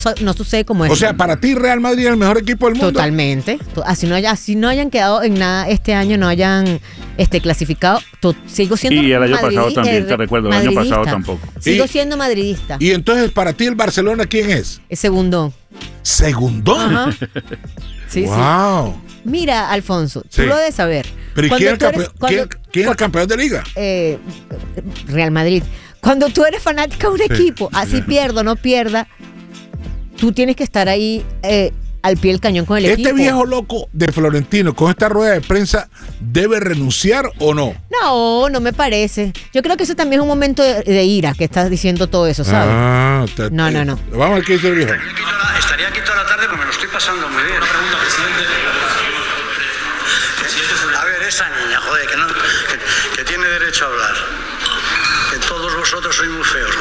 no sucede como es. O sea, para ti Real Madrid es el mejor equipo del mundo. Totalmente. Así no hayan quedado en nada este año, no hayan clasificado, sigo siendo y el año pasado también, te recuerdo, el año pasado tampoco. Sigo siendo madridista. Y entonces, para ti el Barcelona, ¿quién es? Es segundón. ¿Segundón? Ajá. Sí, wow. Sí. Mira, Alfonso, Sí. tú lo debes saber. ¿Pero quién es el campeón de liga? Real Madrid. Cuando tú eres fanática de un equipo, así pierda o no pierda, tú tienes que estar ahí al pie del cañón con el equipo. ¿Este viejo loco de Florentino con esta rueda de prensa debe renunciar o no? No me parece. Yo creo que eso también es un momento de ira que estás diciendo todo eso, ¿sabes? No. Vamos a ver qué dice el viejo. Estaría aquí toda la tarde porque me lo estoy pasando muy bien. Una pregunta, presidente. A ver, esa niña, joder, que tiene derecho a hablar. Que todos vosotros sois muy feos,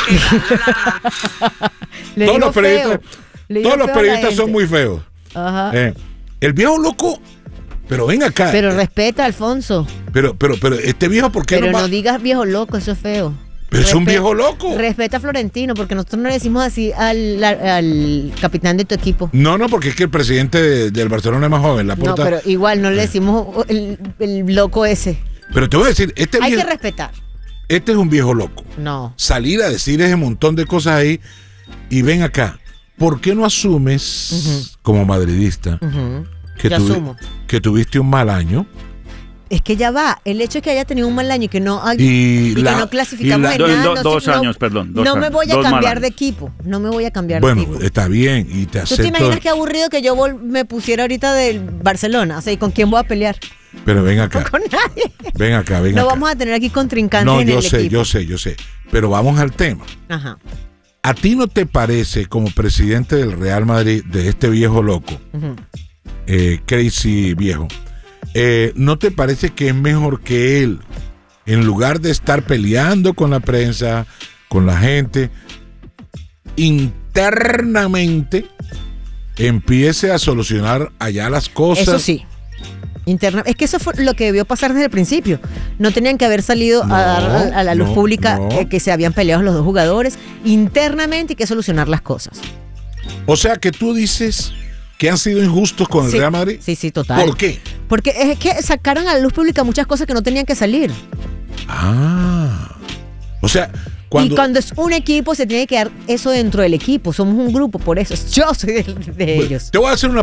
joder. Todos los periodistas son muy feos. Ajá. El viejo loco, pero ven acá. Pero respeta, Alfonso. Pero este viejo, ¿por qué pero no va? No digas viejo loco, eso es feo. Pero es un viejo loco. Respeta a Florentino, porque nosotros no le decimos así al capitán de tu equipo. No, porque es que el presidente del Barcelona es más joven. No, pero igual no le decimos el loco ese. Pero te voy a decir, hay que respetar. Este es un viejo loco. No. Salir a decir ese montón de cosas ahí y ven acá. ¿Por qué no asumes como madridista que tuviste un mal año? Es que ya va. El hecho de que haya tenido un mal año y que no clasificamos en nada. 2 años, perdón. No me voy a cambiar de equipo. No me voy a cambiar de equipo. Bueno, está bien y te acepto. ¿Tú te imaginas qué aburrido que yo me pusiera ahorita del Barcelona? O sea, ¿y con quién voy a pelear? Pero ven acá. No con nadie. Ven acá. No vamos a tener aquí contrincantes en el equipo. Yo sé. Pero vamos al tema. Ajá. ¿A ti no te parece, como presidente del Real Madrid, de este viejo loco, crazy viejo, no te parece que es mejor que él, en lugar de estar peleando con la prensa, con la gente, internamente empiece a solucionar allá las cosas? Eso sí. Es que eso fue lo que debió pasar desde el principio. No tenían que haber salido a dar a la luz pública que se habían peleado los dos jugadores. Internamente hay que solucionar las cosas. O sea que tú dices que han sido injustos con el Real Madrid. Sí, total. ¿Por qué? Porque es que sacaron a la luz pública muchas cosas que no tenían que salir. O sea, cuando es un equipo se tiene que dar eso dentro del equipo. Somos un grupo, por eso. Yo soy de ellos. Te voy a hacer una